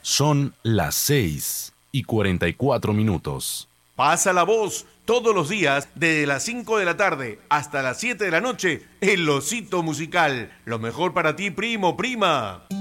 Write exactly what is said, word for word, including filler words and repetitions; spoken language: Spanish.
Son las seis y cuarenta y cuatro minutos. Pasa la voz todos los días desde las cinco de la tarde hasta las siete de la noche. El Osito Musical. Lo mejor para ti, primo, prima.